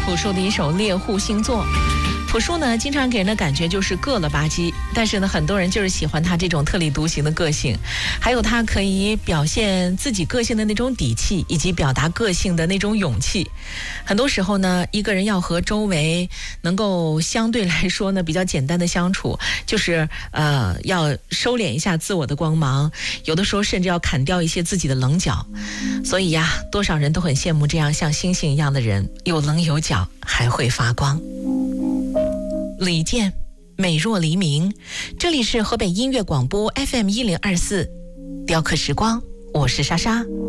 朴树的一首《猎户星座》。朴树呢，经常给人的感觉就是个了吧唧，但是呢，很多人就是喜欢他这种特立独行的个性，还有他可以表现自己个性的那种底气，以及表达个性的那种勇气。很多时候呢，一个人要和周围能够相对来说呢比较简单的相处，就是要收敛一下自我的光芒，有的时候甚至要砍掉一些自己的棱角。所以呀，多少人都很羡慕这样像星星一样的人，有棱有角，还会发光。李健，美若黎明。这里是河北音乐广播 FM 1024，雕刻时光，我是莎莎。